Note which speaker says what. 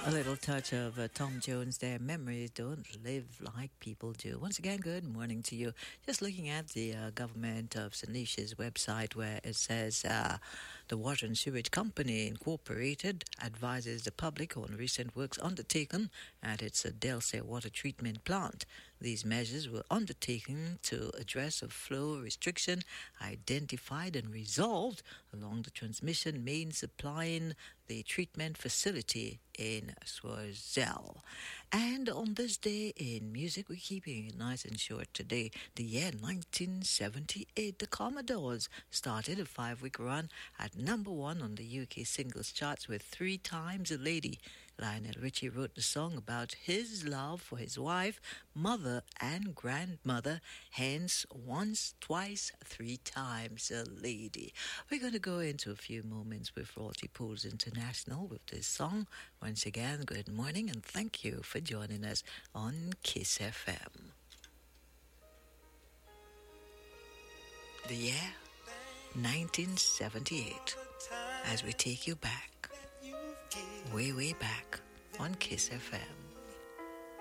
Speaker 1: A little touch of Tom Jones there. Memories don't live like people do. Once again, good morning to you. Just looking at the government of St. Lucia's website where it says the Water and Sewage Company Incorporated advises the public on recent works undertaken at its Delsey water treatment plant. These measures were undertaken to address a flow restriction identified and resolved along the transmission main supplying the treatment facility in Swarzell. And on this day in music, we're keeping it nice and short today. The year 1978, the Commodores started a 5-week run at number one on the UK singles charts with 3 Times a Lady. Lionel Richie wrote the song about his love for his wife, mother, and grandmother, hence once, twice, 3 times a lady. We're going to go into a few moments with Royalty Pools International with this song. Once again, good morning and thank you for joining us on Kiss FM. The year 1978, as we take you back, way back on Kiss FM.